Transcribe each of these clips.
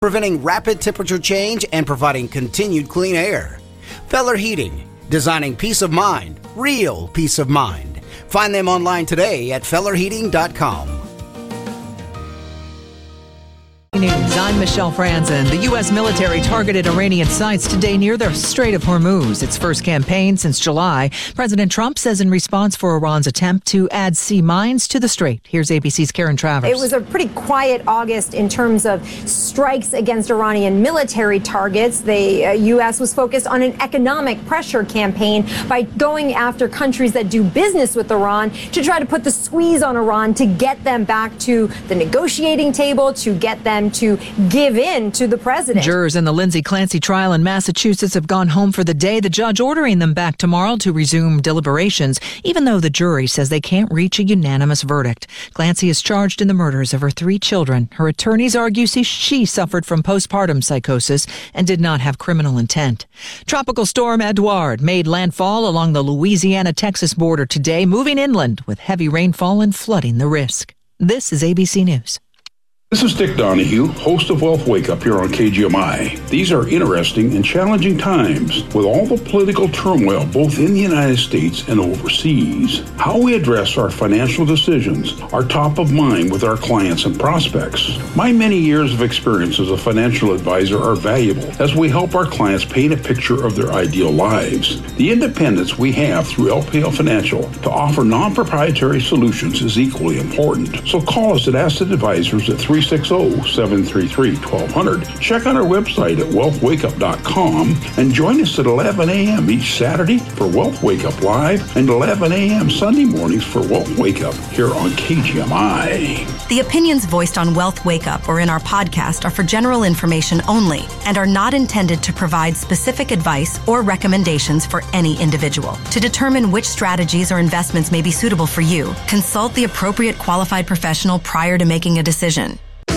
preventing rapid temperature change and providing continued clean air. Feller Heating, designing peace of mind, real peace of mind. Find them online today at fellerheating.com. News. I'm Michelle Franzen. The U.S. military targeted Iranian sites today near the Strait of Hormuz, its first campaign since July. President Trump says in response for Iran's attempt to add sea mines to the strait. Here's ABC's Karen Travers. It was a pretty quiet August in terms of strikes against Iranian military targets. The U.S. was focused on an economic pressure campaign by going after countries that do business with Iran to try to put the squeeze on Iran to get them back to the negotiating table, to get them to give in to the president. Jurors in the Lindsay Clancy trial in Massachusetts have gone home for the day, the judge ordering them back tomorrow to resume deliberations, even though the jury says they can't reach a unanimous verdict. Clancy is charged in the murders of her 3 children. Her attorneys argue she suffered from postpartum psychosis and did not have criminal intent. Tropical storm Edouard made landfall along the Louisiana-Texas border today, moving inland with heavy rainfall and flooding the risk. This is ABC News. This is Dick Donahue, host of Wealth Wake Up here on KGMI. These are interesting and challenging times with all the political turmoil both in the United States and overseas. How we address our financial decisions are top of mind with our clients and prospects. My many years of experience as a financial advisor are valuable as we help our clients paint a picture of their ideal lives. The independence we have through LPL Financial to offer non-proprietary solutions is equally important. So call us at Asset Advisors at 360-733-1200. Check out our website at wealthwakeup.com and join us at 11 a.m. each Saturday for Wealth Wake Up Live and 11 a.m. Sunday mornings for Wealth Wake Up here on KGMI. The opinions voiced on Wealth Wake Up or in our podcast are for general information only and are not intended to provide specific advice or recommendations for any individual. To determine which strategies or investments may be suitable for you, consult the appropriate qualified professional prior to making a decision.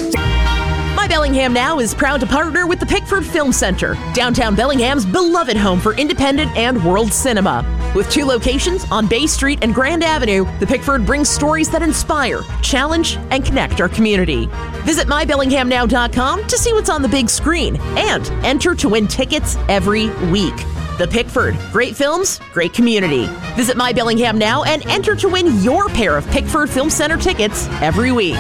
My Bellingham Now is proud to partner with the Pickford Film Center, downtown Bellingham's beloved home for independent and world cinema. With 2 locations on Bay Street and Grand Avenue, the Pickford brings stories that inspire, challenge, and connect our community. Visit mybellinghamnow.com to see what's on the big screen and enter to win tickets every week. The Pickford, great films, great community. Visit My Bellingham Now and enter to win your pair of Pickford Film Center tickets every week.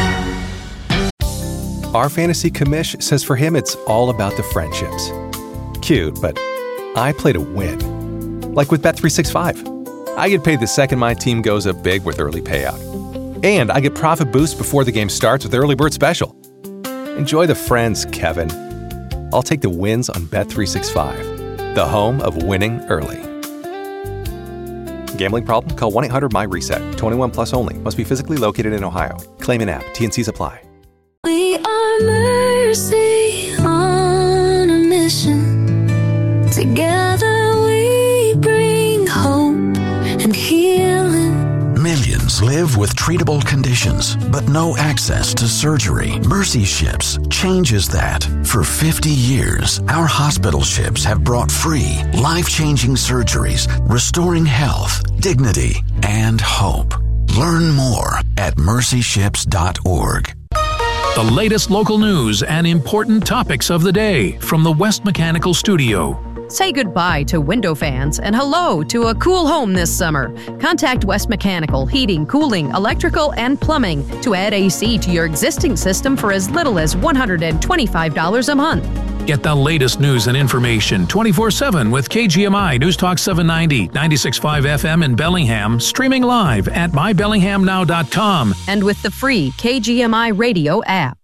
Our fantasy commish says for him it's all about the friendships. Cute, but I play to win. Like with Bet365. I get paid the second my team goes up big with early payout. And I get profit boost before the game starts with Early Bird Special. Enjoy the friends, Kevin. I'll take the wins on Bet365, the home of winning early. Gambling problem? Call 1-800-MY-RESET. 21 plus only. Must be physically located in Ohio. Claim in app. T&Cs apply. We are Mercy on a mission. Together we bring hope and healing. Millions live with treatable conditions, but no access to surgery. Mercy Ships changes that. For 50 years, our hospital ships have brought free, life-changing surgeries, restoring health, dignity, and hope. Learn more at mercyships.org. The latest local news and important topics of the day from the West Mechanical Studio. Say goodbye to window fans and hello to a cool home this summer. Contact West Mechanical, heating, cooling, electrical, and plumbing to add AC to your existing system for as little as $125 a month. Get the latest news and information 24/7 with KGMI News Talk 790, 96.5 FM in Bellingham, streaming live at mybellinghamnow.com. And with the free KGMI radio app.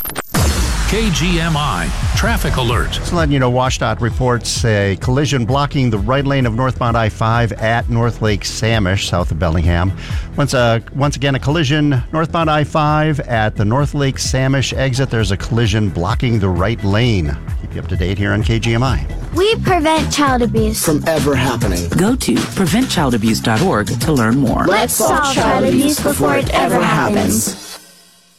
KGMI Traffic Alert. Just letting you know, WashDOT reports a collision blocking the right lane of northbound I-5 at North Lake Samish, south of Bellingham. Once again, a collision northbound I-5 at the North Lake Samish exit. There's a collision blocking the right lane. Keep you up to date here on KGMI. We prevent child abuse from ever happening. Go to preventchildabuse.org to learn more. Let's solve child abuse before it ever happens.